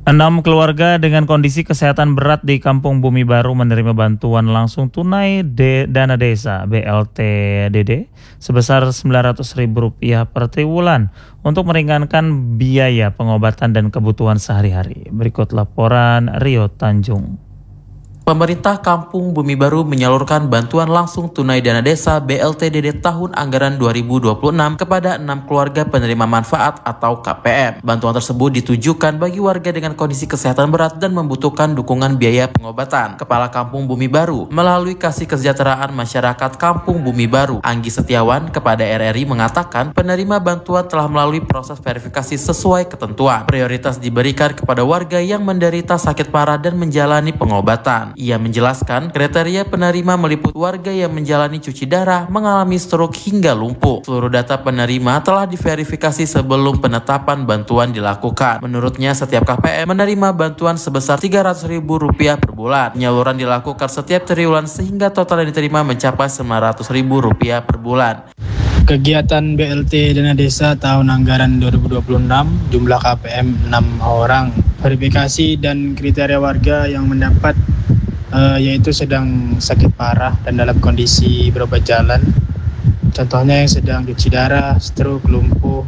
6 keluarga dengan kondisi kesehatan berat di Kampung Bumi Baru menerima bantuan langsung tunai dana desa BLT-DD sebesar Rp900.000 per triwulan untuk meringankan biaya pengobatan dan kebutuhan sehari-hari. Berikut laporan Rio Tanjung. Pemerintah Kampung Bumi Baru menyalurkan bantuan langsung tunai dana desa BLT-DD tahun anggaran 2026 kepada 6 keluarga penerima manfaat atau KPM. Bantuan tersebut ditujukan bagi warga dengan kondisi kesehatan berat dan membutuhkan dukungan biaya pengobatan. Kepala Kampung Bumi Baru melalui Kasih Kesejahteraan Masyarakat Kampung Bumi Baru, Anggi Setiawan, kepada RRI mengatakan penerima bantuan telah melalui proses verifikasi sesuai ketentuan. Prioritas diberikan kepada warga yang menderita sakit parah dan menjalani pengobatan. Ia menjelaskan kriteria penerima meliputi warga yang menjalani cuci darah, mengalami stroke hingga lumpuh. Seluruh data penerima telah diverifikasi sebelum penetapan bantuan dilakukan. Menurutnya setiap KPM menerima bantuan sebesar Rp300.000 per bulan. Penyaluran dilakukan setiap triwulan sehingga total yang diterima mencapai Rp900.000 per bulan. Kegiatan BLT Dana Desa tahun anggaran 2026 jumlah KPM 6 orang. Verifikasi dan kriteria warga yang mendapat yaitu sedang sakit parah dan dalam kondisi berobat jalan. Contohnya yang sedang cuci darah, stroke, lumpuh.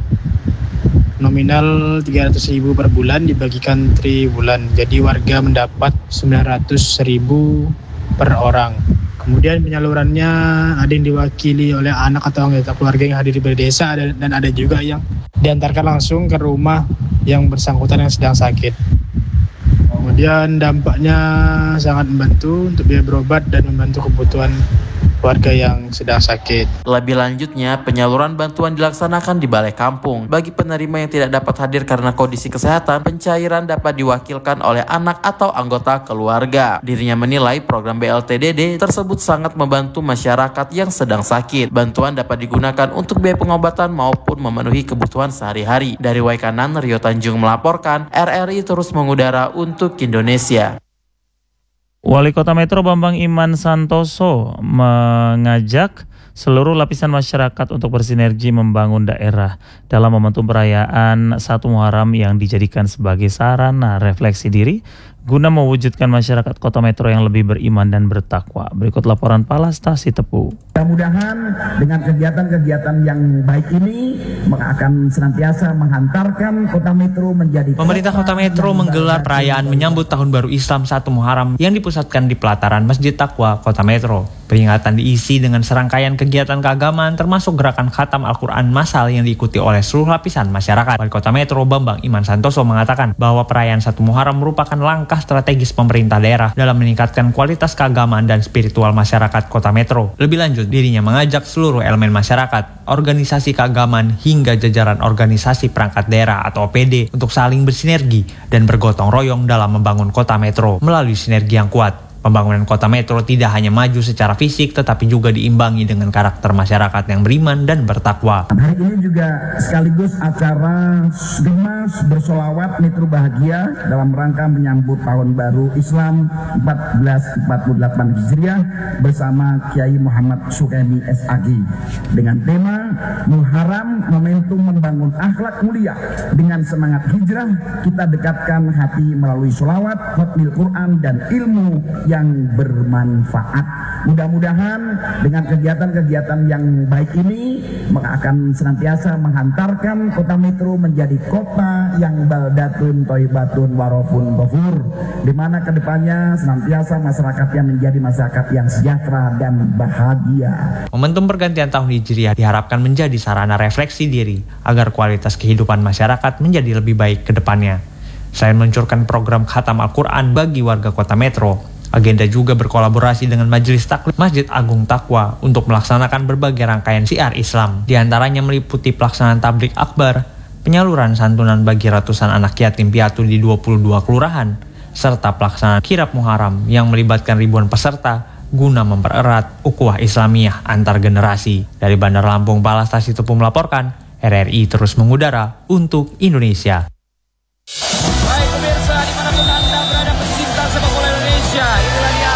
Nominal Rp300.000 per bulan dibagikan triwulan. Jadi warga mendapat Rp900.000 per orang. Kemudian penyalurannya ada yang diwakili oleh anak atau anggota keluarga yang hadir di desa dan ada juga yang diantarkan langsung ke rumah yang bersangkutan yang sedang sakit. Kemudian dampaknya sangat membantu untuk biaya berobat dan membantu kebutuhan warga yang sedang sakit. Lebih lanjutnya, penyaluran bantuan dilaksanakan di balai kampung. Bagi penerima yang tidak dapat hadir karena kondisi kesehatan, pencairan dapat diwakilkan oleh anak atau anggota keluarga. Dirinya menilai program BLT-DD tersebut sangat membantu masyarakat yang sedang sakit. Bantuan dapat digunakan untuk biaya pengobatan maupun memenuhi kebutuhan sehari-hari. Dari Waikanan, Rio Tanjung melaporkan, RRI terus mengudara untuk Indonesia. Wali Kota Metro Bambang Iman Santoso mengajak seluruh lapisan masyarakat untuk bersinergi membangun daerah dalam momentum perayaan 1 Muharram yang dijadikan sebagai sarana refleksi diri guna mewujudkan masyarakat Kota Metro yang lebih beriman dan bertakwa. Berikut laporan Palastasi Tepu. Mudah-mudahan dengan kegiatan-kegiatan yang baik ini akan senantiasa menghantarkan Kota Metro menjadi Pemerintah Kota Metro menggelar perayaan menyambut Tahun Baru Islam 1 Muharram yang dipusatkan di pelataran Masjid Taqwa Kota Metro. Peringatan diisi dengan serangkaian kegiatan keagamaan termasuk gerakan khatam Al-Quran massal yang diikuti oleh seluruh lapisan masyarakat. Wali Kota Metro Bambang Iman Santoso mengatakan bahwa perayaan 1 Muharram merupakan langkah strategis pemerintah daerah dalam meningkatkan kualitas keagamaan dan spiritual masyarakat Kota Metro. Lebih lanjut, dirinya mengajak seluruh elemen masyarakat, organisasi keagamaan hingga jajaran organisasi perangkat daerah atau OPD untuk saling bersinergi dan bergotong royong dalam membangun Kota Metro melalui sinergi yang kuat. Pembangunan Kota Metro tidak hanya maju secara fisik tetapi juga diimbangi dengan karakter masyarakat yang beriman dan bertakwa. Hari ini juga sekaligus acara Gemas Bersolawat Metro Bahagia dalam rangka menyambut Tahun Baru Islam 1448 Hijriah bersama Kiai Muhammad Sukaimi SAG dengan tema Muharram Momentum Membangun Akhlak Mulia. Dengan semangat hijrah kita dekatkan hati melalui sholawat, khatmil Quran dan ilmu yang bermanfaat. Mudah-mudahan dengan kegiatan-kegiatan yang baik ini akan senantiasa menghantarkan Kota Metro menjadi kota yang baldatun thayyibatun warofun ghafur, di mana kedepannya senantiasa masyarakat yang menjadi masyarakat yang sejahtera dan bahagia. Momentum pergantian tahun Hijriah diharapkan menjadi sarana refleksi diri agar kualitas kehidupan masyarakat menjadi lebih baik ke depannya. Selain meluncurkan program khatam Al-Quran bagi warga Kota Metro, agenda juga berkolaborasi dengan Majelis Taklim Masjid Agung Taqwa untuk melaksanakan berbagai rangkaian syiar Islam. Di antaranya meliputi pelaksanaan tablik akbar, penyaluran santunan bagi ratusan anak yatim piatu di 22 kelurahan, serta pelaksanaan kirab Muharram yang melibatkan ribuan peserta guna mempererat ukhuwah Islamiyah antar generasi. Dari Bandar Lampung, Palastasi Tepu melaporkan, RRI terus mengudara untuk Indonesia. Baik pemirsa, dimanapun Anda berada pecinta sepak bola Indonesia, inilah dia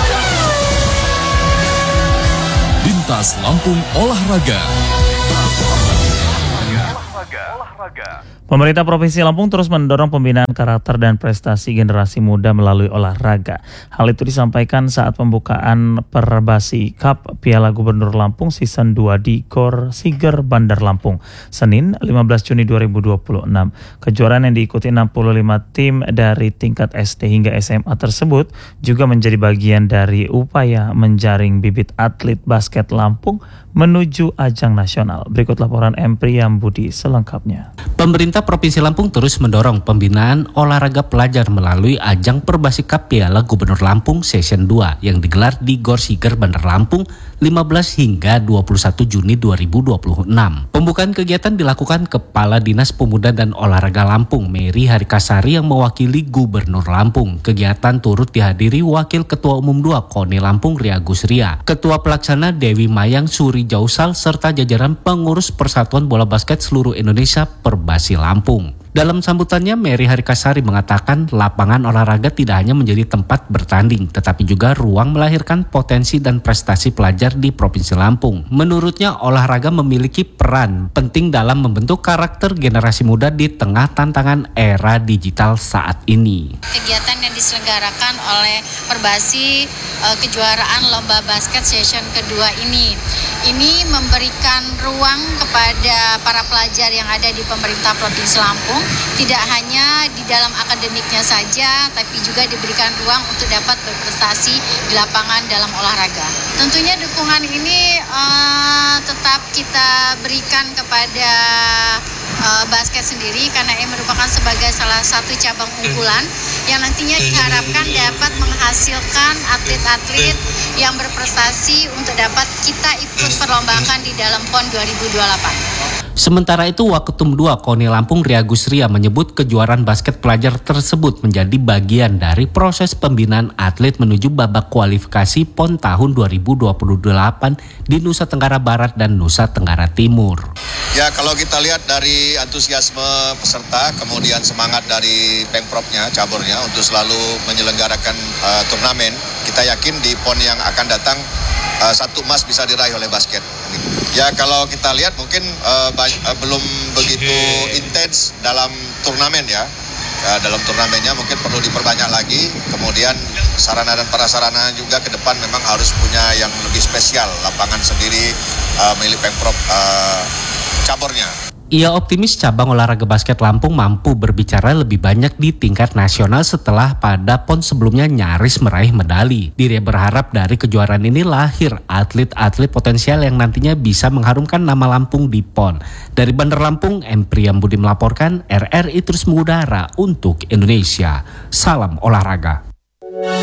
Bintas Lampung Olahraga. Pemerintah Provinsi Lampung terus mendorong pembinaan karakter dan prestasi generasi muda melalui olahraga. Hal itu disampaikan saat pembukaan Perbasi Cup Piala Gubernur Lampung Season 2 di Gor Siger, Bandar Lampung, Senin 15 Juni 2026. Kejuaraan yang diikuti 65 tim dari tingkat SD hingga SMA tersebut juga menjadi bagian dari upaya menjaring bibit atlet basket Lampung menuju ajang nasional. Berikut laporan M. Priyambudi selengkapnya. Pemerintah Provinsi Lampung terus mendorong pembinaan olahraga pelajar melalui ajang Perbasi Cup Piala Gubernur Lampung Season 2 yang digelar di Gor Siger, Bandar Lampung 15 hingga 21 Juni 2026. Pembukaan kegiatan dilakukan Kepala Dinas Pemuda dan Olahraga Lampung, Mary Harikasari, yang mewakili Gubernur Lampung. Kegiatan turut dihadiri Wakil Ketua Umum 2 KONI Lampung Ria Gusria, Ketua Pelaksana Dewi Mayang Suri Jausal, serta jajaran pengurus Persatuan Bola Basket Seluruh Indonesia Perbasi Lampung. Dalam sambutannya, Mary Harikasari mengatakan lapangan olahraga tidak hanya menjadi tempat bertanding, tetapi juga ruang melahirkan potensi dan prestasi pelajar di Provinsi Lampung. Menurutnya, olahraga memiliki peran penting dalam membentuk karakter generasi muda di tengah tantangan era digital saat ini. Kegiatan yang diselenggarakan oleh Perbasi kejuaraan lomba basket session kedua ini memberikan ruang kepada para pelajar yang ada di pemerintah Provinsi Lampung, tidak hanya di dalam akademiknya saja, tapi juga diberikan ruang untuk dapat berprestasi di lapangan dalam olahraga. Tentunya dukungan ini tetap kita berikan kepada basket sendiri karena ini merupakan sebagai salah satu cabang unggulan yang nantinya diharapkan dapat menghasilkan atlet-atlet yang berprestasi untuk dapat kita ikut perlombakan di dalam PON 2028. Sementara itu, Waketum 2 KONI Lampung Ria Gusria menyebut kejuaraan basket pelajar tersebut menjadi bagian dari proses pembinaan atlet menuju babak kualifikasi PON tahun 2028 di Nusa Tenggara Barat dan Nusa Tenggara Timur. Ya, kalau kita lihat dari antusiasme peserta, kemudian semangat dari Pengpropnya, caburnya untuk selalu menyelenggarakan turnamen, kita yakin di PON yang akan datang satu emas bisa diraih oleh basket. Ya, kalau kita lihat mungkin belum begitu intens dalam turnamen ya. Dalam turnamennya mungkin perlu diperbanyak lagi. Kemudian sarana dan prasarana juga ke depan memang harus punya yang lebih spesial, lapangan sendiri milik Pengprop caburnya. Ia optimis cabang olahraga basket Lampung mampu berbicara lebih banyak di tingkat nasional setelah pada PON sebelumnya nyaris meraih medali. Dirinya berharap dari kejuaraan ini lahir atlet-atlet potensial yang nantinya bisa mengharumkan nama Lampung di PON. Dari Bandar Lampung, M. Priyambudi melaporkan, RRI terus mengudara untuk Indonesia. Salam olahraga.